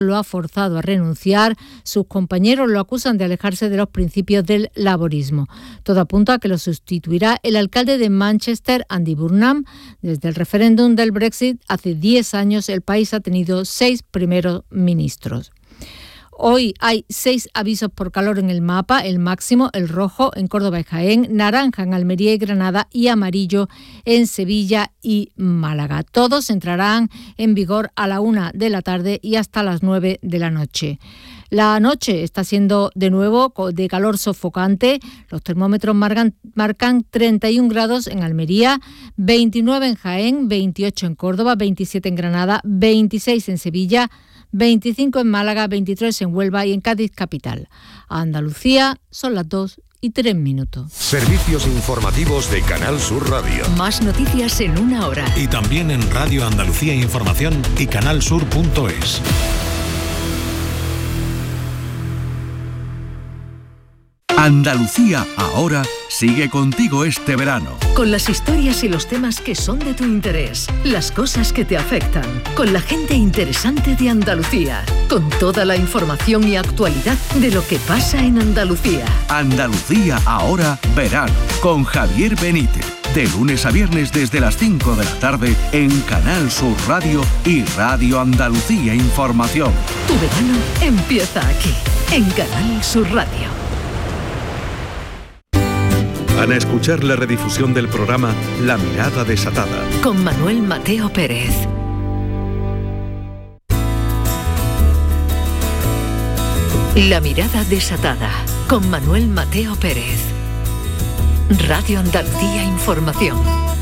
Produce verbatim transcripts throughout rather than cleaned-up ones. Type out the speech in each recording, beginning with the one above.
lo ha forzado a renunciar. Sus compañeros lo acusan de alejarse de los principios del laborismo. Todo apunta a que lo sustituirá el alcalde de Manchester, Andy Burnham. Desde el referéndum del Brexit, hace diez años, el país ha tenido seis primeros ministros. Hoy hay seis avisos por calor en el mapa, el máximo, el rojo en Córdoba y Jaén, naranja en Almería y Granada y amarillo en Sevilla y Málaga. Todos entrarán en vigor a la una de la tarde y hasta las nueve de la noche. La noche está siendo de nuevo de calor sofocante. Los termómetros marcan, marcan treinta y un grados en Almería, veintinueve en Jaén, veintiocho en Córdoba, veintisiete en Granada, veintiséis en Sevilla, veinticinco en Málaga, veintitrés en Huelva y en Cádiz capital. A Andalucía son las dos y tres minutos. Servicios informativos de Canal Sur Radio. Más noticias en una hora. Y también en Radio Andalucía Información y canal sur punto es. Andalucía ahora sigue contigo este verano. Con las historias y los temas que son de tu interés, las cosas que te afectan, con la gente interesante de Andalucía, con toda la información y actualidad de lo que pasa en Andalucía. Andalucía ahora verano, con Javier Benítez. De lunes a viernes desde las cinco de la tarde en Canal Sur Radio y Radio Andalucía Información. Tu verano empieza aquí, en Canal Sur Radio. Van a escuchar la redifusión del programa La Mirada Desatada. Con Manuel Mateo Pérez. La Mirada Desatada. Con Manuel Mateo Pérez. Radio Andalucía Información.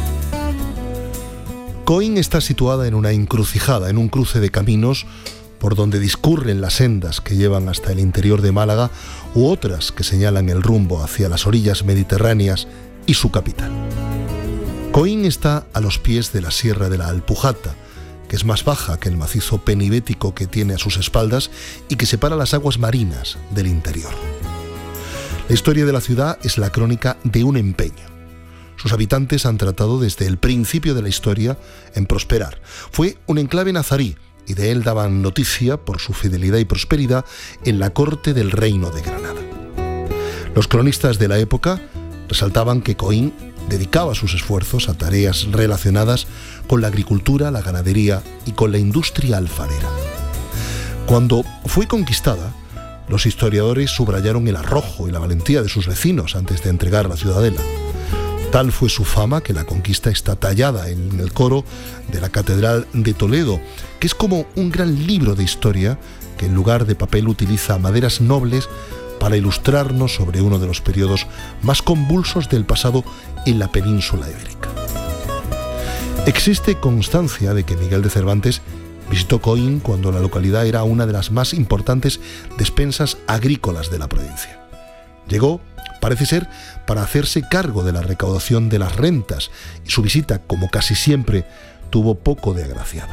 Coín está situada en una encrucijada, en un cruce de caminos por donde discurren las sendas que llevan hasta el interior de Málaga u otras que señalan el rumbo hacia las orillas mediterráneas y su capital. Coín está a los pies de la Sierra de la Alpujata, que es más baja que el macizo penibético que tiene a sus espaldas y que separa las aguas marinas del interior. La historia de la ciudad es la crónica de un empeño. Sus habitantes han tratado desde el principio de la historia en prosperar. Fue un enclave nazarí, y de él daban noticia por su fidelidad y prosperidad en la corte del Reino de Granada. Los cronistas de la época resaltaban que Coín dedicaba sus esfuerzos a tareas relacionadas con la agricultura, la ganadería y con la industria alfarera. Cuando fue conquistada, los historiadores subrayaron el arrojo y la valentía de sus vecinos antes de entregar la ciudadela. Tal fue su fama que la conquista está tallada en el coro de la Catedral de Toledo, que es como un gran libro de historia que en lugar de papel utiliza maderas nobles para ilustrarnos sobre uno de los periodos más convulsos del pasado en la península ibérica. Existe constancia de que Miguel de Cervantes visitó Coín cuando la localidad era una de las más importantes despensas agrícolas de la provincia. Llegó, parece ser, para hacerse cargo de la recaudación de las rentas, y su visita, como casi siempre, tuvo poco de agraciada.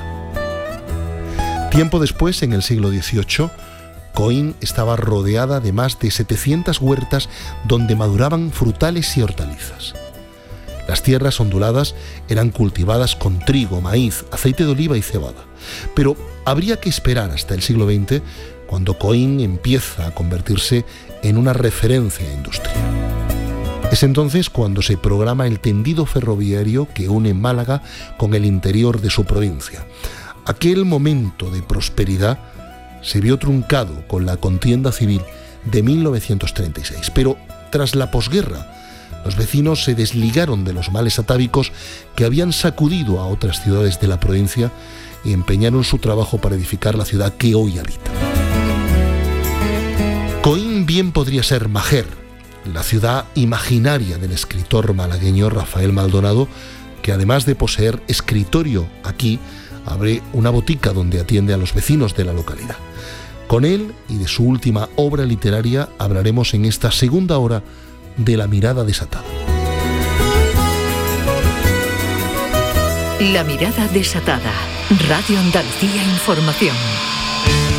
Tiempo después, en el siglo dieciocho, Coín estaba rodeada de más de setecientas huertas donde maduraban frutales y hortalizas. Las tierras onduladas eran cultivadas con trigo, maíz, aceite de oliva y cebada. Pero habría que esperar hasta el siglo veinte, cuando Coín empieza a convertirse en una referencia industrial. Es entonces cuando se programa el tendido ferroviario que une Málaga con el interior de su provincia. Aquel momento de prosperidad se vio truncado con la contienda civil de mil novecientos treinta y seis, pero tras la posguerra, los vecinos se desligaron de los males atávicos que habían sacudido a otras ciudades de la provincia y empeñaron su trabajo para edificar la ciudad que hoy habita. Coín bien podría ser Májer, la ciudad imaginaria del escritor malagueño Rafael Maldonado, que además de poseer escritorio aquí, abre una botica donde atiende a los vecinos de la localidad. Con él y de su última obra literaria hablaremos en esta segunda hora de La Mirada Desatada. La Mirada Desatada. Radio Andalucía Información.